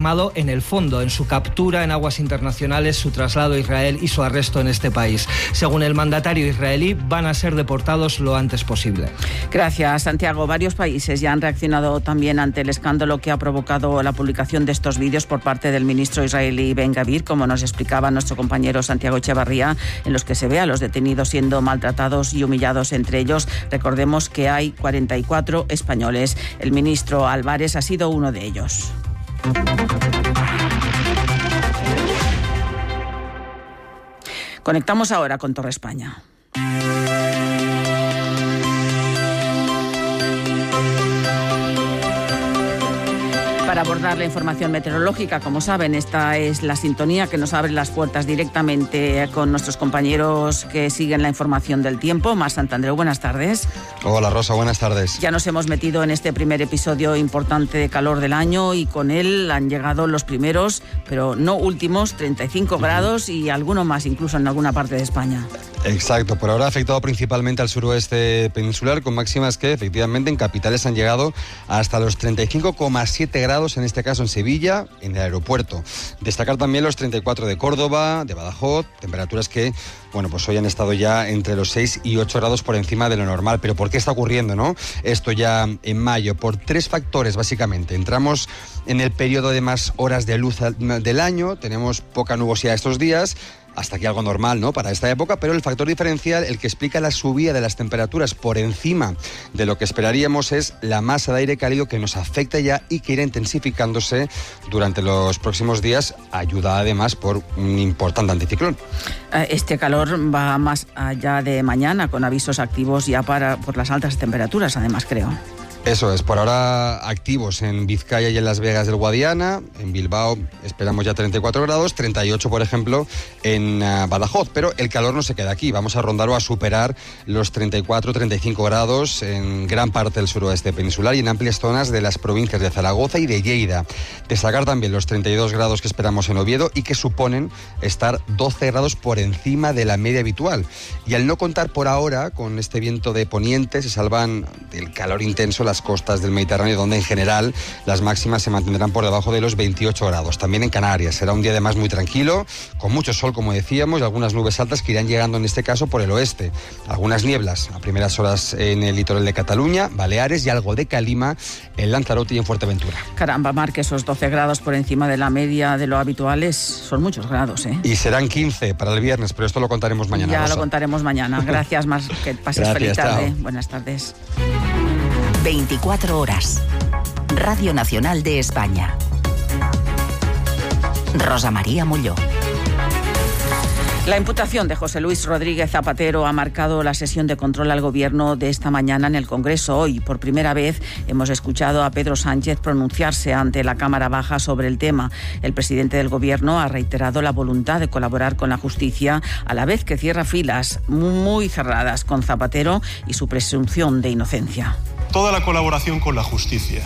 informado en el fondo, en su captura en aguas internacionales, su traslado a Israel y su arresto en este país. Según el mandatario israelí, van a ser deportados lo antes posible. Gracias, Santiago. Varios países ya han reaccionado también ante el escándalo que ha provocado la publicación de estos vídeos por parte del ministro israelí Ben Gvir, como nos explicaba nuestro compañero Santiago Echevarría, en los que se ve a los detenidos siendo maltratados y humillados entre ellos. Recordemos que hay 44 españoles. El ministro Álvarez ha sido uno de ellos. Conectamos ahora con Torre España. Para abordar la información meteorológica, como saben, esta es la sintonía que nos abre las puertas directamente con nuestros compañeros que siguen la información del tiempo. Mar Santandreu, buenas tardes. Hola Rosa, buenas tardes. Ya nos hemos metido en este primer episodio importante de calor del año y con él han llegado los primeros, pero no últimos, 35 grados y alguno más incluso en alguna parte de España. Exacto, por ahora ha afectado principalmente al suroeste peninsular, con máximas que efectivamente en capitales han llegado hasta los 35,7 grados, en este caso en Sevilla, en el aeropuerto. Destacar también los 34 de Córdoba, de Badajoz, temperaturas que, bueno, pues hoy han estado ya entre los 6 y 8 grados por encima de lo normal. ¿Pero por qué está ocurriendo, no? Esto ya en mayo, por 3 factores básicamente. Entramos en el periodo de más horas de luz del año, tenemos poca nubosidad estos días, hasta aquí algo normal, ¿no?, para esta época, pero el factor diferencial, el que explica la subida de las temperaturas por encima de lo que esperaríamos, es la masa de aire cálido que nos afecta ya y que irá intensificándose durante los próximos días, ayudada además por un importante anticiclón. Este calor va más allá de mañana, con avisos activos ya por las altas temperaturas, además, creo. Eso es, por ahora activos en Vizcaya y en Las Vegas del Guadiana. En Bilbao esperamos ya 34 grados, 38 por ejemplo en Badajoz, pero el calor no se queda aquí, vamos a rondar o a superar los 34-35 grados en gran parte del suroeste peninsular y en amplias zonas de las provincias de Zaragoza y de Lleida. Destacar también los 32 grados que esperamos en Oviedo y que suponen estar 12 grados por encima de la media habitual. Y al no contar por ahora con este viento de poniente, se salvan del calor intenso las costas del Mediterráneo, donde en general las máximas se mantendrán por debajo de los 28 grados. También en Canarias será un día además muy tranquilo, con mucho sol, como decíamos, y algunas nubes altas que irán llegando en este caso por el oeste. Algunas nieblas a primeras horas en el litoral de Cataluña, Baleares y algo de calima en Lanzarote y en Fuerteventura. Caramba, Mar, que esos 12 grados por encima de la media de lo habitual son muchos grados, ¿eh? Y serán 15 para el viernes, pero esto lo contaremos mañana. Ya Rosa. Lo contaremos mañana. Gracias, Mar, que pases feliz tarde. Chao. Buenas tardes. 24 horas. Radio Nacional de España. Rosa María Molló. La imputación de José Luis Rodríguez Zapatero ha marcado la sesión de control al Gobierno de esta mañana en el Congreso. Hoy, por primera vez, hemos escuchado a Pedro Sánchez pronunciarse ante la Cámara Baja sobre el tema. El presidente del Gobierno ha reiterado la voluntad de colaborar con la justicia, a la vez que cierra filas muy cerradas con Zapatero y su presunción de inocencia. Toda la colaboración con la justicia,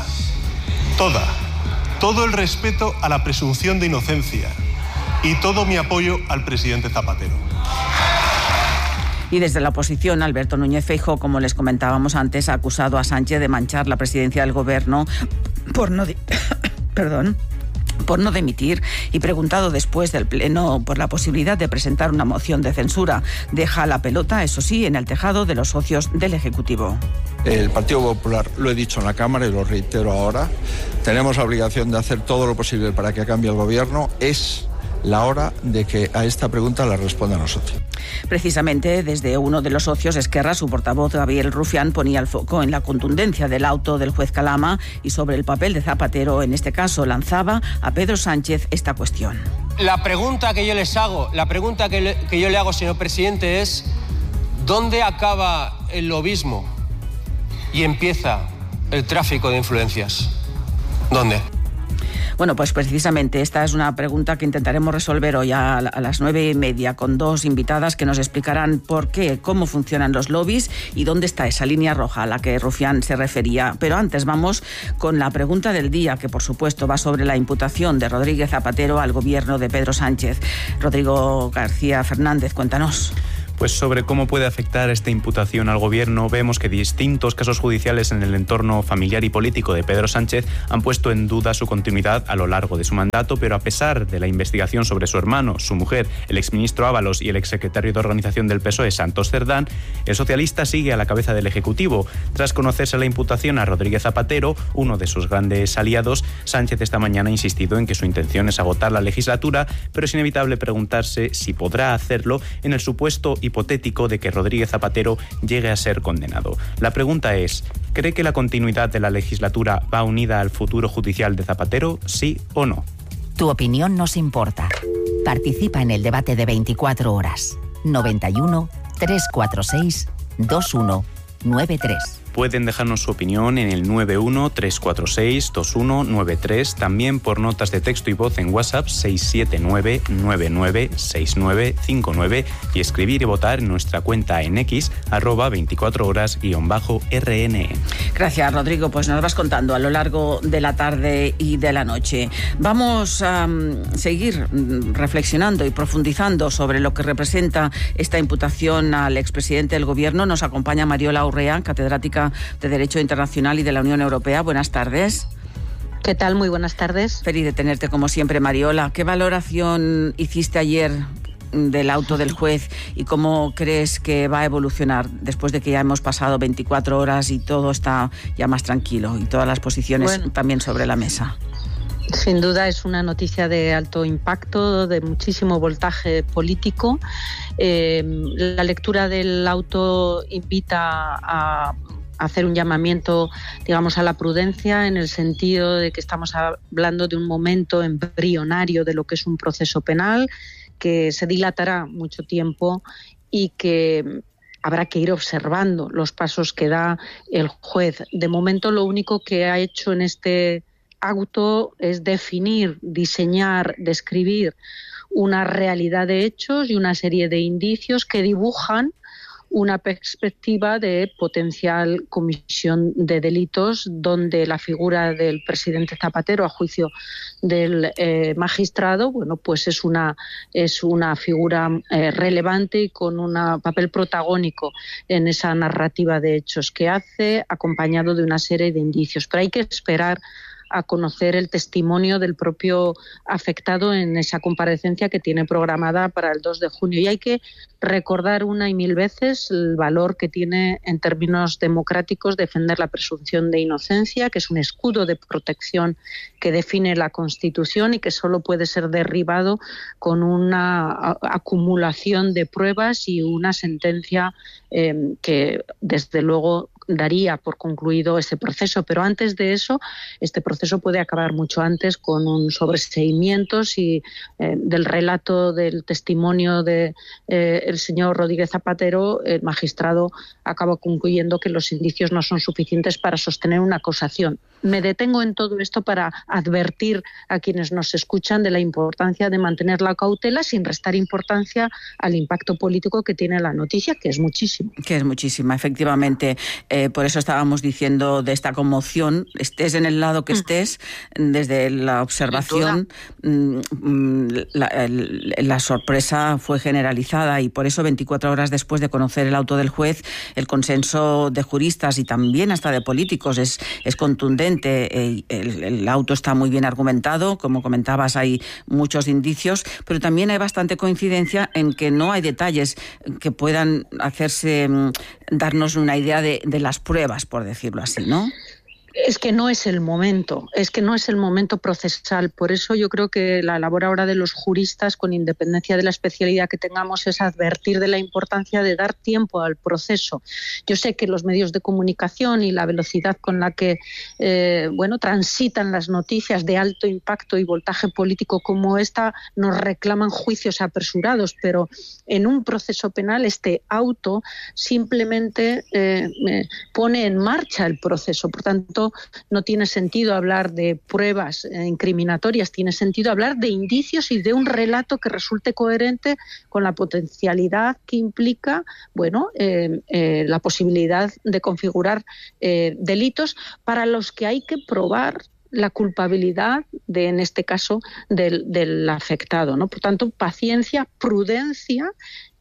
todo el respeto a la presunción de inocencia y todo mi apoyo al presidente Zapatero. Y desde la oposición, Alberto Núñez Feijóo, como les comentábamos antes, ha acusado a Sánchez de manchar la presidencia del Gobierno por no dimitir y preguntado después del Pleno por la posibilidad de presentar una moción de censura. Deja la pelota, eso sí, en el tejado de los socios del Ejecutivo. El Partido Popular, lo he dicho en la Cámara y lo reitero ahora, tenemos la obligación de hacer todo lo posible para que cambie el Gobierno. Es la hora de que a esta pregunta la responda a nosotros. Precisamente desde uno de los socios, Esquerra, su portavoz Gabriel Rufián ponía el foco en la contundencia del auto del juez Calama y sobre el papel de Zapatero. En este caso lanzaba a Pedro Sánchez esta cuestión. La pregunta que yo les hago, que yo le hago, señor presidente, es ¿dónde acaba el lobismo y empieza el tráfico de influencias? ¿Dónde? Bueno, pues precisamente esta es una pregunta que intentaremos resolver hoy a las 9:30 con dos invitadas que nos explicarán por qué, cómo funcionan los lobbies y dónde está esa línea roja a la que Rufián se refería. Pero antes vamos con la pregunta del día, que por supuesto va sobre la imputación de Rodríguez Zapatero al Gobierno de Pedro Sánchez. Rodrigo García Fernández, cuéntanos. Pues sobre cómo puede afectar esta imputación al gobierno, vemos que distintos casos judiciales en el entorno familiar y político de Pedro Sánchez han puesto en duda su continuidad a lo largo de su mandato, pero a pesar de la investigación sobre su hermano, su mujer, el exministro Ábalos y el exsecretario de Organización del PSOE, Santos Cerdán, el socialista sigue a la cabeza del Ejecutivo. Tras conocerse la imputación a Rodríguez Zapatero, uno de sus grandes aliados, Sánchez esta mañana ha insistido en que su intención es agotar la legislatura, pero es inevitable preguntarse si podrá hacerlo en el supuesto hipotético de que Rodríguez Zapatero llegue a ser condenado. La pregunta es, ¿cree que la continuidad de la legislatura va unida al futuro judicial de Zapatero, sí o no? Tu opinión nos importa. Participa en el debate de 24 horas. 91 346 2193. Pueden dejarnos su opinión en el 91-346-2193, también por notas de texto y voz en WhatsApp 679-996959 y escribir y votar en nuestra cuenta en X, @24horas_RN. Gracias, Rodrigo. Pues nos vas contando a lo largo de la tarde y de la noche. Vamos a seguir reflexionando y profundizando sobre lo que representa esta imputación al expresidente del Gobierno. Nos acompaña Mariola Urrea, catedrática de Derecho Internacional y de la Unión Europea. Buenas tardes. ¿Qué tal? Muy buenas tardes. Feliz de tenerte como siempre, Mariola. ¿Qué valoración hiciste ayer del auto del juez y cómo crees que va a evolucionar después de que ya hemos pasado 24 horas y todo está ya más tranquilo y todas las posiciones también sobre la mesa? Sin duda es una noticia de alto impacto, de muchísimo voltaje político. La lectura del auto invita a hacer un llamamiento, digamos, a la prudencia, en el sentido de que estamos hablando de un momento embrionario de lo que es un proceso penal, que se dilatará mucho tiempo y que habrá que ir observando los pasos que da el juez. De momento, lo único que ha hecho en este auto es definir, diseñar, describir una realidad de hechos y una serie de indicios que dibujan una perspectiva de potencial comisión de delitos, donde la figura del presidente Zapatero, a juicio del magistrado, pues es una figura relevante y con un papel protagónico en esa narrativa de hechos que hace, acompañado de una serie de indicios. Pero hay que esperar a conocer el testimonio del propio afectado en esa comparecencia que tiene programada para el 2 de junio. Y hay que recordar una y mil veces el valor que tiene en términos democráticos defender la presunción de inocencia, que es un escudo de protección que define la Constitución y que solo puede ser derribado con una acumulación de pruebas y una sentencia que, desde luego, daría por concluido ese proceso. Pero antes de eso, este proceso puede acabar mucho antes con un sobreseimiento si del relato del testimonio de el señor Rodríguez Zapatero, el magistrado acaba concluyendo que los indicios no son suficientes para sostener una acusación. Me detengo en todo esto para advertir a quienes nos escuchan de la importancia de mantener la cautela sin restar importancia al impacto político que tiene la noticia, que es muchísimo. Que es muchísima, efectivamente. Por eso estábamos diciendo de esta conmoción, estés en el lado que estés, desde la observación, la sorpresa fue generalizada y por eso 24 horas después de conocer el auto del juez, el consenso de juristas y también hasta de políticos es contundente. El auto está muy bien argumentado, como comentabas, hay muchos indicios, pero también hay bastante coincidencia en que no hay detalles que puedan darnos una idea de las pruebas, por decirlo así, ¿no? Es que no es el momento procesal. Por eso yo creo que la labor ahora de los juristas, con independencia de la especialidad que tengamos, es advertir de la importancia de dar tiempo al proceso. Yo sé que los medios de comunicación y la velocidad con la que transitan las noticias de alto impacto y voltaje político como esta nos reclaman juicios apresurados, pero en un proceso penal este auto simplemente pone en marcha el proceso. Por tanto, no tiene sentido hablar de pruebas incriminatorias, tiene sentido hablar de indicios y de un relato que resulte coherente con la potencialidad que implica la posibilidad de configurar delitos para los que hay que probar la culpabilidad de, en este caso, del afectado, ¿no? Por tanto, paciencia, prudencia,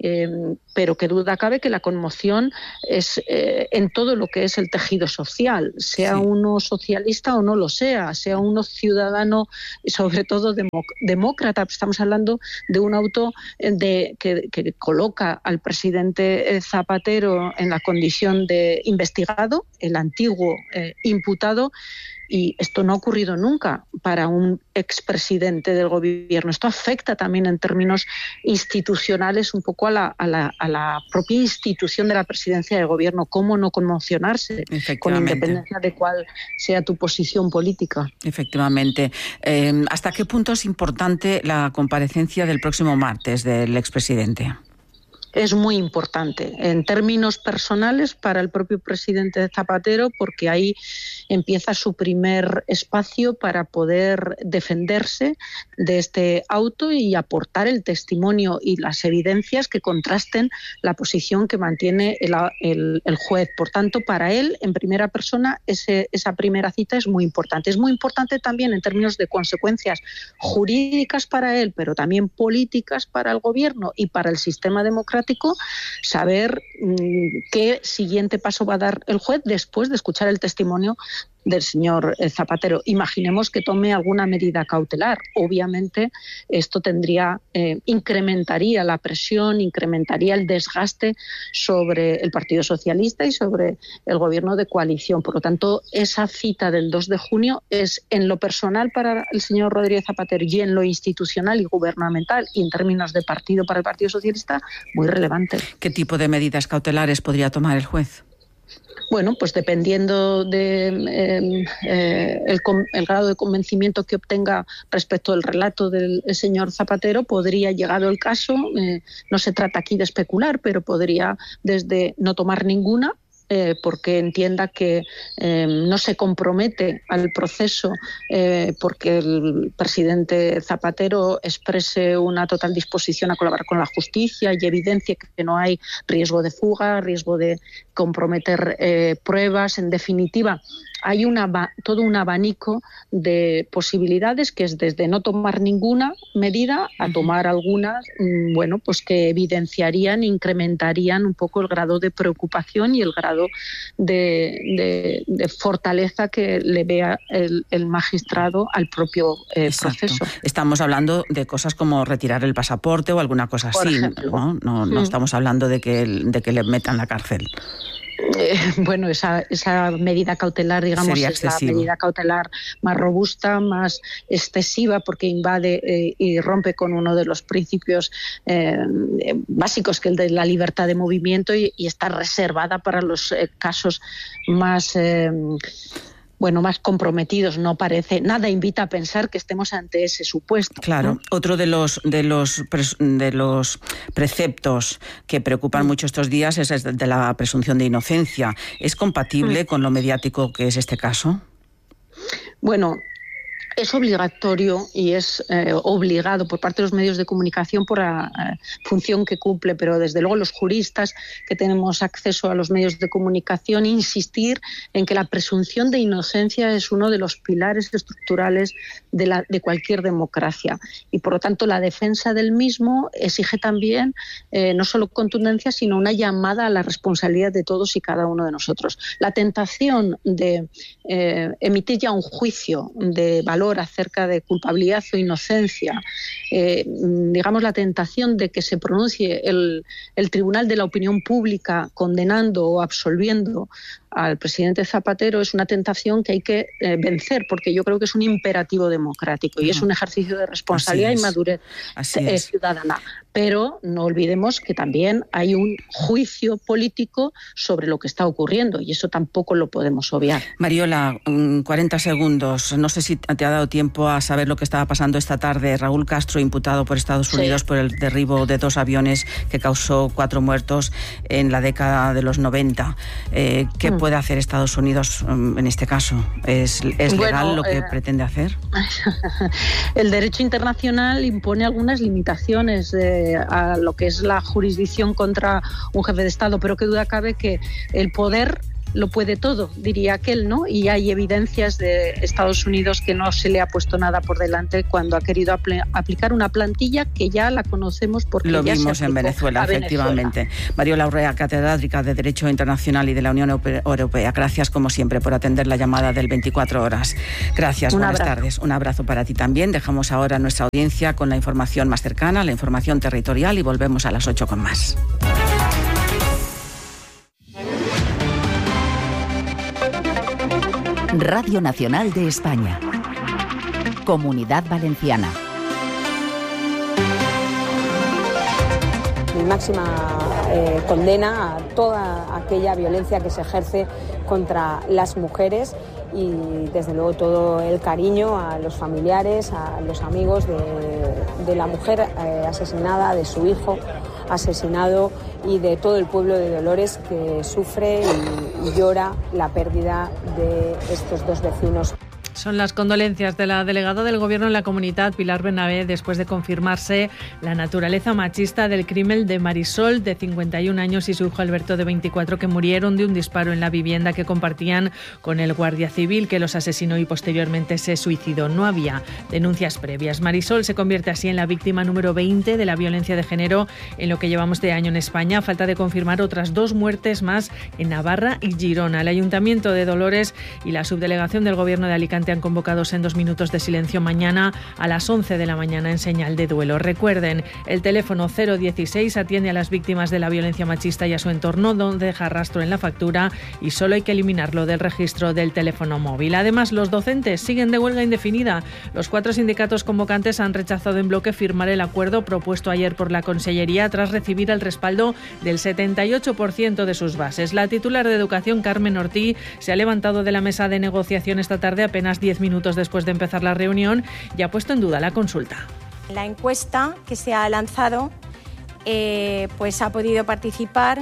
pero que duda cabe que la conmoción es en todo lo que es el tejido social, sea uno socialista o no lo sea uno ciudadano, sobre todo demócrata. Estamos hablando de un auto que coloca al presidente Zapatero en la condición de investigado, el antiguo imputado, y esto no ha ocurrido nunca para un expresidente del gobierno. Esto afecta también en términos institucionales un poco a la propia institución de la presidencia del gobierno. ¿Cómo no conmocionarse con independencia de cuál sea tu posición política? Efectivamente. ¿Hasta qué punto es importante la comparecencia del próximo martes del expresidente? Es muy importante en términos personales para el propio presidente Zapatero, porque ahí empieza su primer espacio para poder defenderse de este auto y aportar el testimonio y las evidencias que contrasten la posición que mantiene el juez. Por tanto, para él, en primera persona, esa primera cita es muy importante. Es muy importante también en términos de consecuencias jurídicas para él, pero también políticas para el gobierno y para el sistema democrático, saber qué siguiente paso va a dar el juez después de escuchar el testimonio del señor Zapatero. Imaginemos que tome alguna medida cautelar. Obviamente esto incrementaría la presión, incrementaría el desgaste sobre el Partido Socialista y sobre el gobierno de coalición. Por lo tanto, esa cita del 2 de junio es, en lo personal para el señor Rodríguez Zapatero y en lo institucional y gubernamental y en términos de partido para el Partido Socialista, muy relevante. ¿Qué tipo de medidas cautelares podría tomar el juez? Bueno, pues dependiendo de el grado de convencimiento que obtenga respecto al relato del señor Zapatero, podría, llegado el caso, no se trata aquí de especular, pero podría desde no tomar ninguna, porque entienda que no se compromete al proceso porque el presidente Zapatero exprese una total disposición a colaborar con la justicia y evidencia que no hay riesgo de fuga, riesgo de comprometer pruebas. En definitiva, hay todo un abanico de posibilidades que es desde no tomar ninguna medida a tomar algunas, pues que evidenciarían, incrementarían un poco el grado de preocupación y el grado de fortaleza que le vea el magistrado al propio proceso. Estamos hablando de cosas como retirar el pasaporte o alguna cosa así, no estamos hablando de que le metan la cárcel. Bueno, esa medida cautelar, digamos, es la medida cautelar más robusta, más excesiva, porque invade y rompe con uno de los principios básicos, que es el de la libertad de movimiento, y está reservada para los casos más más comprometidos. No parece, nada invita a pensar que estemos ante ese supuesto. Claro. ¿No? Otro de los preceptos que preocupan mucho estos días es el de la presunción de inocencia. ¿Es compatible con lo mediático que es este caso? Bueno, es obligatorio y es obligado por parte de los medios de comunicación por la función que cumple, pero desde luego los juristas que tenemos acceso a los medios de comunicación, insistir en que la presunción de inocencia es uno de los pilares estructurales de cualquier democracia, y por lo tanto la defensa del mismo exige también no solo contundencia, sino una llamada a la responsabilidad de todos y cada uno de nosotros. La tentación de emitir ya un juicio de valor acerca de culpabilidad o inocencia, digamos la tentación de que se pronuncie el tribunal de la opinión pública condenando o absolviendo al presidente Zapatero, es una tentación que hay que vencer, porque yo creo que es un imperativo democrático y es un ejercicio de responsabilidad y madurez ciudadana. Pero no olvidemos que también hay un juicio político sobre lo que está ocurriendo, y eso tampoco lo podemos obviar. Mariola, 40 segundos. No sé si te ha dado tiempo a saber lo que estaba pasando esta tarde. Raúl Castro, imputado por Estados Unidos por el derribo de 2 aviones que causó 4 muertos en la década de los 90. ¿Qué puede hacer Estados Unidos en este caso? ¿Es legal lo que pretende hacer? El derecho internacional impone algunas limitaciones a lo que es la jurisdicción contra un jefe de Estado, pero qué duda cabe que el poder lo puede todo, diría aquel, ¿no? Y hay evidencias de Estados Unidos que no se le ha puesto nada por delante cuando ha querido aplicar una plantilla que ya la conocemos porque lo ya vimos se en Venezuela, efectivamente. Mariola Urrea, catedrática de Derecho Internacional y de la Unión Europea. Gracias, como siempre, por atender la llamada del 24 horas. Gracias, buenas tardes. Un abrazo para ti también. Dejamos ahora nuestra audiencia con la información más cercana, la información territorial, y volvemos a las 8 con más. Radio Nacional de España. Comunidad Valenciana. Mi máxima condena a toda aquella violencia que se ejerce contra las mujeres y desde luego todo el cariño a los familiares, a los amigos de la mujer asesinada, de su hijo asesinado y de todo el pueblo de Dolores que sufre y llora la pérdida de estos dos vecinos. Son las condolencias de la delegada del Gobierno en la comunidad, Pilar Bernabé, después de confirmarse la naturaleza machista del crimen de Marisol, de 51 años, y su hijo Alberto, de 24, que murieron de un disparo en la vivienda que compartían con el guardia civil que los asesinó y posteriormente se suicidó. No había denuncias previas. Marisol se convierte así en la víctima número 20 de la violencia de género en lo que llevamos de año en España. Falta de confirmar otras 2 muertes más en Navarra y Girona. El Ayuntamiento de Dolores y la Subdelegación del Gobierno de Alicante han convocado en 2 minutos de silencio mañana a las 11 de la mañana en señal de duelo. Recuerden, el teléfono 016 atiende a las víctimas de la violencia machista y a su entorno, donde deja rastro en la factura, y solo hay que eliminarlo del registro del teléfono móvil. Además, los docentes siguen de huelga indefinida. Los 4 sindicatos convocantes han rechazado en bloque firmar el acuerdo propuesto ayer por la Consellería tras recibir el respaldo del 78% de sus bases. La titular de Educación, Carmen Ortí, se ha levantado de la mesa de negociación esta tarde apenas 10 minutos después de empezar la reunión y ha puesto en duda la consulta. La encuesta que se ha lanzado pues ha podido participar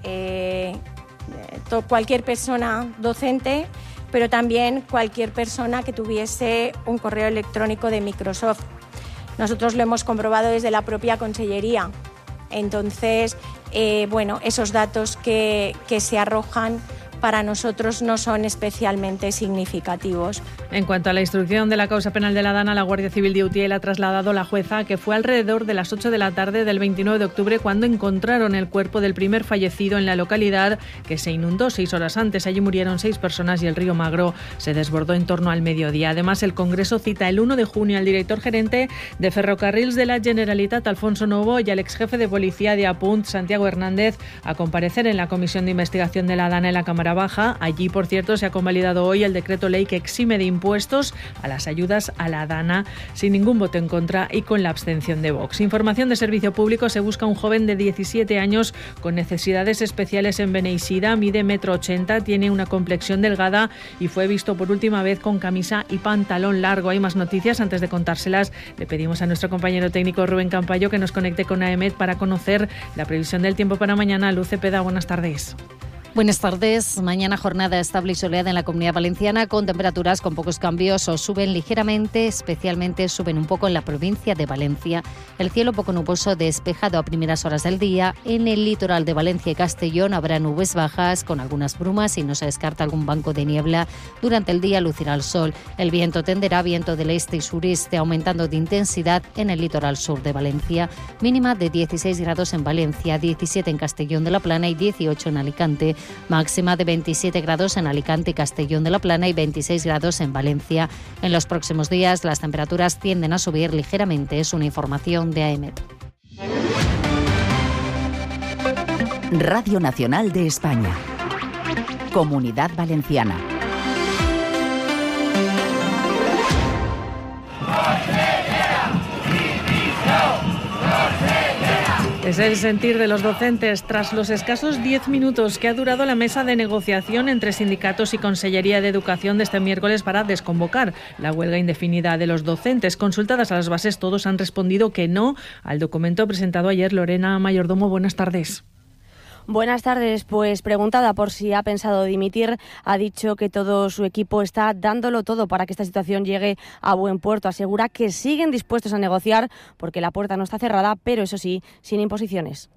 cualquier persona docente, pero también cualquier persona que tuviese un correo electrónico de Microsoft. Nosotros lo hemos comprobado desde la propia Consellería. Entonces, esos datos que se arrojan para nosotros no son especialmente significativos. En cuanto a la instrucción de la causa penal de la Dana, la Guardia Civil de Utiel ha trasladado a la jueza que fue alrededor de las 8 de la tarde del 29 de octubre cuando encontraron el cuerpo del primer fallecido en la localidad, que se inundó 6 horas antes. Allí murieron 6 personas y el río Magro se desbordó en torno al mediodía. Además, el Congreso cita el 1 de junio al director gerente de Ferrocarrils de la Generalitat, Alfonso Novo, y al exjefe de policía de Apunt, Santiago Hernández, a comparecer en la comisión de investigación de la Dana en la Cámara Baja. Allí, por cierto, se ha convalidado hoy el decreto ley que exime de impuestos a las ayudas a la Dana, sin ningún voto en contra y con la abstención de Vox. Información de servicio público: se busca un joven de 17 años con necesidades especiales en Beneixida, mide 1,80 m, tiene una complexión delgada y fue visto por última vez con camisa y pantalón largo. Hay más noticias. Antes de contárselas, le pedimos a nuestro compañero técnico Rubén Campayo que nos conecte con AEMET para conocer la previsión del tiempo para mañana. Luz Cepeda, buenas tardes. Buenas tardes. Mañana jornada estable y soleada en la Comunidad Valenciana, con temperaturas con pocos cambios o suben ligeramente, especialmente suben un poco en la provincia de Valencia. El cielo poco nuboso, despejado a primeras horas del día. En el litoral de Valencia y Castellón habrá nubes bajas con algunas brumas y no se descarta algún banco de niebla. Durante el día lucirá el sol. El viento tenderá viento del este y sureste, aumentando de intensidad en el litoral sur de Valencia. Mínima de 16 grados en Valencia, 17 en Castellón de la Plana y 18 en Alicante. Máxima de 27 grados en Alicante y Castellón de la Plana y 26 grados en Valencia. En los próximos días las temperaturas tienden a subir ligeramente. Es una información de AEMET. Radio Nacional de España. Comunidad Valenciana. Es el sentir de los docentes tras los escasos 10 minutos que ha durado la mesa de negociación entre sindicatos y Consellería de Educación de este miércoles para desconvocar la huelga indefinida de los docentes. Consultadas a las bases, todos han respondido que no al documento presentado ayer. Lorena Mayordomo, buenas tardes. Buenas tardes. Pues preguntada por si ha pensado dimitir, ha dicho que todo su equipo está dándolo todo para que esta situación llegue a buen puerto. Asegura que siguen dispuestos a negociar porque la puerta no está cerrada, pero eso sí, sin imposiciones.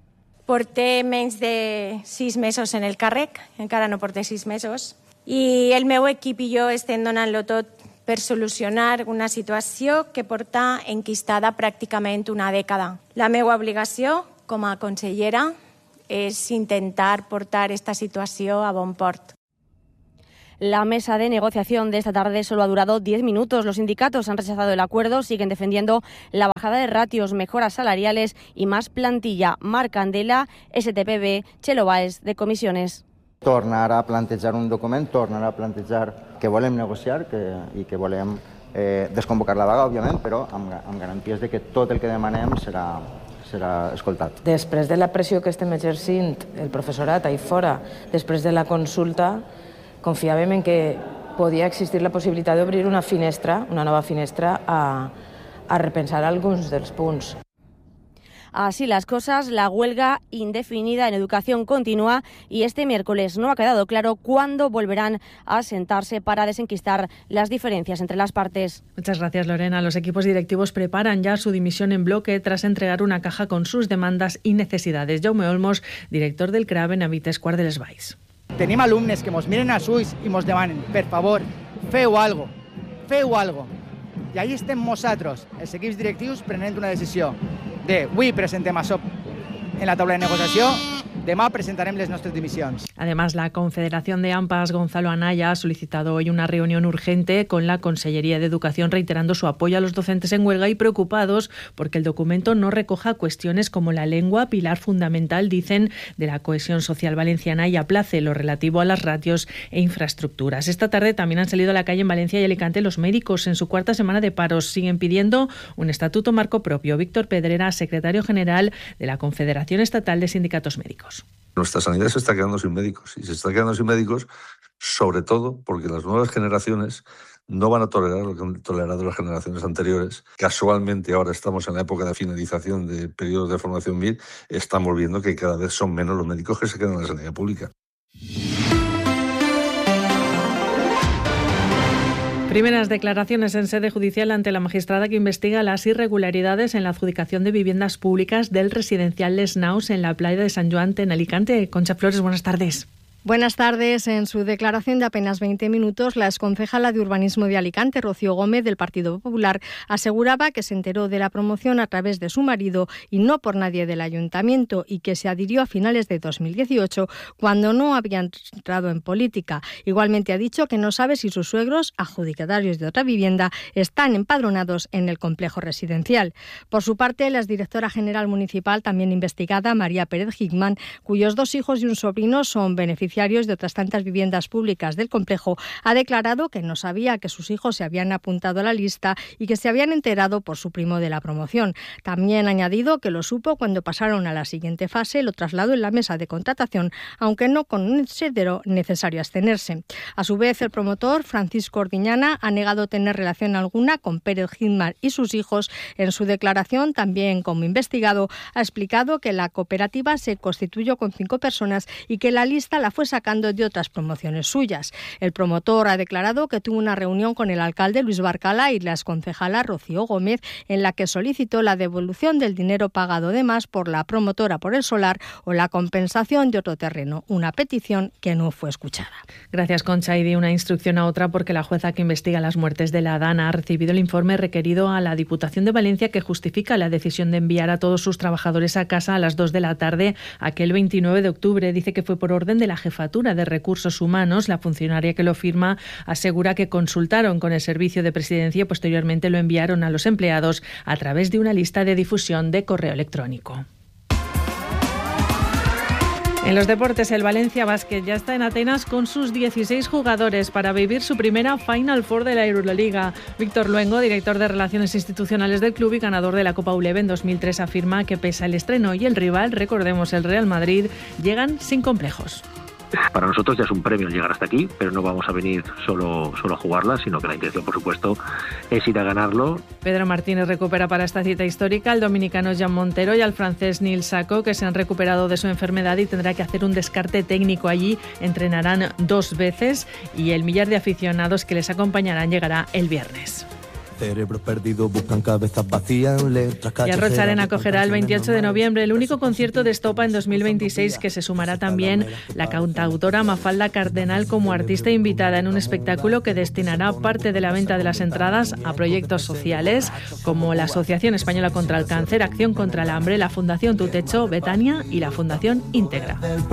Porté menys de 6 mesos en el càrrec, encara no porté 6 mesos, i el meu equip i jo estem donant-lo tot per solucionar una situació que porta enquistada pràcticament una dècada. La meva obligació com a consellera és intentar portar esta situació a bon port. La mesa de negociación de esta tarde solo ha durado 10 minutos. Los sindicatos han rechazado el acuerdo, siguen defendiendo la bajada de ratios, mejoras salariales y más plantilla. Marc Candela, STPB, Txelo Baez, de Comissiones. Tornar a plantejar un document, tornar a plantejar que volem negociar i que volem desconvocar la vaga, òbviament, però amb garanties de que tot el que demanem serà escoltat. Després de la pressió que estem exercint el professorat ahí fora, després de la consulta, confiàvem en que podia existir la possibilitat d'obrir una finestra, una nova finestra, a repensar alguns dels punts. Así las cosas, la huelga indefinida en educación continúa y este miércoles no ha quedado claro cuándo volverán a sentarse para desenquistar las diferencias entre las partes. Muchas gracias, Lorena. Los equipos directivos preparan ya su dimisión en bloque tras entregar una caja con sus demandas y necesidades. Jaume Olmos, director del CRAB en Avites Quart de les Valls. Tenim alumnes que mos miren als ulls i mos demanen, per favor, feu algo. I ahí estem nosaltres, els equips directius, prenent una decisió de avui presentem això en la taula de negociació, demà presentarem les nostres dimissions. Además, la Confederación de AMPAs, Gonzalo Anaya, ha solicitado hoy una reunión urgente con la Consellería de Educación, reiterando su apoyo a los docentes en huelga y preocupados porque el documento no recoja cuestiones como la lengua, pilar fundamental, dicen, de la cohesión social valenciana, y aplace lo relativo a las ratios e infraestructuras. Esta tarde también han salido a la calle en Valencia y Alicante los médicos en su cuarta semana de paros. Siguen pidiendo un estatuto marco propio. Víctor Pedrera, secretario general de la Confederación Estatal de Sindicatos Médicos. Nuestra sanidad se está quedando sin médicos, y se está quedando sin médicos sobre todo porque las nuevas generaciones no van a tolerar lo que han tolerado las generaciones anteriores. Casualmente ahora estamos en la época de finalización de periodos de formación MIR, estamos viendo que cada vez son menos los médicos que se quedan en la sanidad pública. Primeras declaraciones en sede judicial ante la magistrada que investiga las irregularidades en la adjudicación de viviendas públicas del residencial Les Naus en la playa de San Joan, en Alicante. Concha Flores, buenas tardes. Buenas tardes. En su declaración de apenas 20 minutos, la exconcejala de Urbanismo de Alicante, Rocío Gómez, del Partido Popular, aseguraba que se enteró de la promoción a través de su marido y no por nadie del ayuntamiento, y que se adhirió a finales de 2018, cuando no había entrado en política. Igualmente ha dicho que no sabe si sus suegros, adjudicatarios de otra vivienda, están empadronados en el complejo residencial. Por su parte, la exdirectora general municipal, también investigada, María Pérez Hickman, cuyos 2 hijos y un sobrino son beneficiarios de otras tantas viviendas públicas del complejo, ha declarado que no sabía que sus hijos se habían apuntado a la lista y que se habían enterado por su primo de la promoción. También ha añadido que lo supo cuando pasaron a la siguiente fase, lo trasladó en la mesa de contratación, aunque no consideró necesario abstenerse. A su vez, el promotor, Francisco Ordiñana, ha negado tener relación alguna con Pérez Hickman y sus hijos. En su declaración, también como investigado, ha explicado que la cooperativa se constituyó con 5 personas y que la lista la fue sacando de otras promociones suyas. El promotor ha declarado que tuvo una reunión con el alcalde Luis Barcala y la exconcejala Rocío Gómez, en la que solicitó la devolución del dinero pagado de más por la promotora por el solar o la compensación de otro terreno, una petición que no fue escuchada. Gracias, Concha. Y di una instrucción a otra porque la jueza que investiga las muertes de la Dana ha recibido el informe requerido a la Diputación de Valencia, que justifica la decisión de enviar a todos sus trabajadores a casa a las 2 de la tarde aquel 29 de octubre. Dice que fue por orden de la Jefatura de Recursos Humanos. La funcionaria que lo firma asegura que consultaron con el Servicio de Presidencia y posteriormente lo enviaron a los empleados a través de una lista de difusión de correo electrónico. En los deportes, el Valencia Basket ya está en Atenas con sus 16 jugadores para vivir su primera Final Four de la Euroliga. Víctor Luengo, director de Relaciones Institucionales del club y ganador de la Copa ULEB en 2003, afirma que pese al estreno y el rival, recordemos el Real Madrid, llegan sin complejos. Para nosotros ya es un premio llegar hasta aquí, pero no vamos a venir solo a jugarla, sino que la intención, por supuesto, es ir a ganarlo. Pedro Martínez recupera para esta cita histórica al dominicano Jan Montero y al francés Nil Sacco, que se han recuperado de su enfermedad y tendrá que hacer un descarte técnico allí. Entrenarán 2 veces y el millar de aficionados que les acompañarán llegará el viernes. Cerebros perdidos buscan cabezas vacías en letras callejeras. Y Arrocha acogerá el 28 de noviembre el único concierto de Estopa en 2026, que se sumará también la cantautora Mafalda Cardenal como artista invitada en un espectáculo que destinará parte de la venta de las entradas a proyectos sociales como la Asociación Española contra el Cáncer, Acción contra el Hambre, la Fundación Tu Techo, Betania y la Fundación Íntegra.